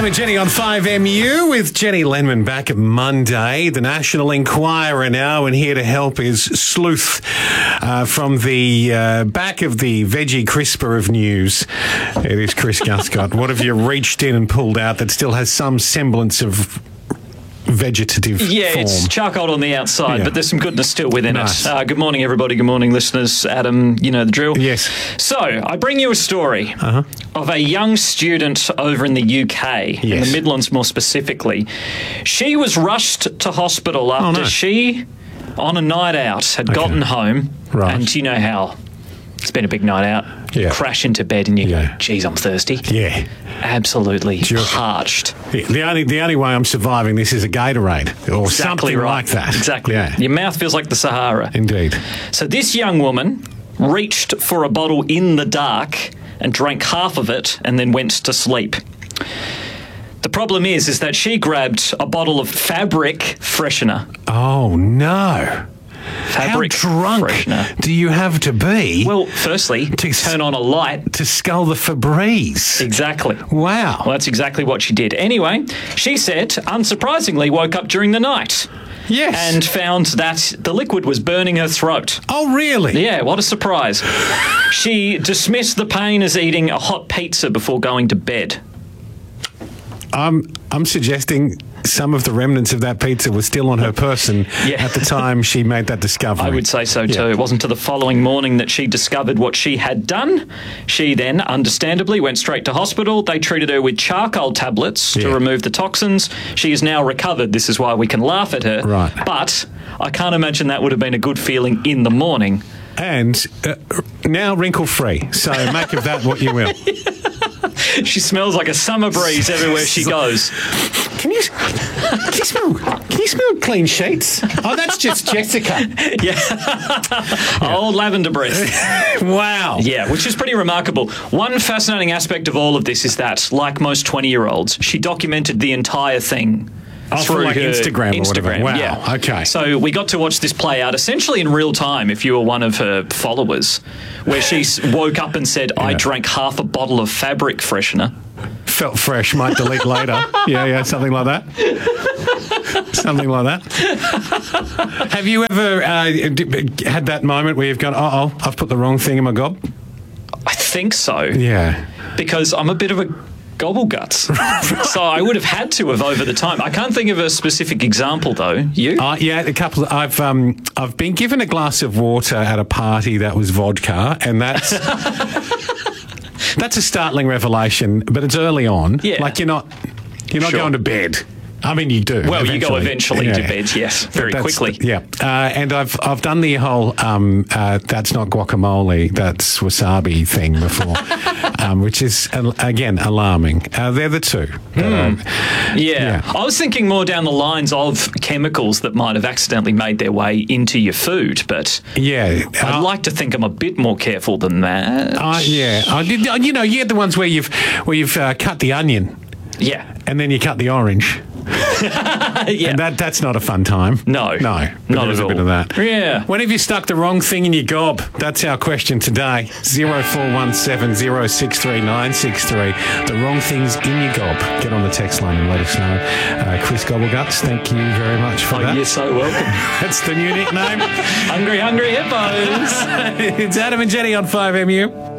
Adam and Jenny on 5MU with Jenny Lenman back at Monday. The National Enquirer now, and here to help is Sleuth from the back of the veggie crisper of news. It is Chris Guscott. What have you reached in and pulled out that still has some semblance of vegetative form? It's charcoal on the outside, but there's some goodness still within it. Good morning, everybody. Good morning, listeners. Adam, you know the drill. Yes. So, I bring you a story of a young student over in the UK, in the Midlands more specifically. She was rushed to hospital after she, on a night out, had gotten home. Right. And you know how it's been a big night out. You crash into bed and you go, geez, I'm thirsty. Yeah. Absolutely parched. Yeah. The only way I'm surviving this is a Gatorade or something like that. Exactly. Yeah. Your mouth feels like the Sahara. Indeed. So this young woman reached for a bottle in the dark and drank half of it and then went to sleep. The problem is that she grabbed a bottle of fabric freshener. Oh, no. Fabric How drunk freshener. Do you have to be? Well, firstly, to turn on a light. To scull the Febreze. Exactly. Wow. Well, that's exactly what she did. Anyway, she said, unsurprisingly, woke up during the night. Yes. And found that the liquid was burning her throat. Oh, really? Yeah, what a surprise. She dismissed the pain as eating a hot pizza before going to bed. I'm suggesting some of the remnants of that pizza was still on her person at the time she made that discovery. I would say so too. It wasn't until the following morning that she discovered what she had done. She then, understandably, went straight to hospital. They treated her with charcoal tablets to remove the toxins. She is now recovered. This is why we can laugh at her. Right. But I can't imagine that would have been a good feeling in the morning. And now wrinkle-free. So make of that what you will. She smells like a summer breeze everywhere she goes. Can you smell clean sheets? Oh, that's just Jessica. Old lavender breath. Wow. Yeah, which is pretty remarkable. One fascinating aspect of all of this is that, like most 20-year-olds, she documented the entire thing. Through like Instagram or whatever. Wow. Yeah. Okay. So we got to watch this play out essentially in real time if you were one of her followers, where she woke up and said, I drank half a bottle of fabric freshener. Felt fresh, might delete later. Something like that. Something like that. Have you ever had that moment where you've gone, I've put the wrong thing in my gob? I think so. Yeah. Because I'm a bit of a gobble guts. So I would have had to have over the time. I can't think of a specific example though. You? A couple. I've been given a glass of water at a party that was vodka, and that's that's a startling revelation. But it's early on. Yeah. Like you're not going to bed. I mean, you do. Well, you go eventually to bed, yes, very quickly. Yeah, and I've done the whole that's not guacamole, that's wasabi thing before, which is, again, alarming. They're the two. I was thinking more down the lines of chemicals that might have accidentally made their way into your food, but I'd like to think I'm a bit more careful than that. You had the ones where you've cut the onion. Yeah. And then you cut the orange. And that's not a fun time. No. Not at all. A bit of that. Yeah. When have you stuck the wrong thing in your gob? That's our question today. 0417 063 963. The wrong things in your gob. Get on the text line and let us know. Chris Gobbleguts, thank you very much for that. You're so welcome. That's the new nickname. Hungry Hippos. It's Adam and Jenny on 5MU.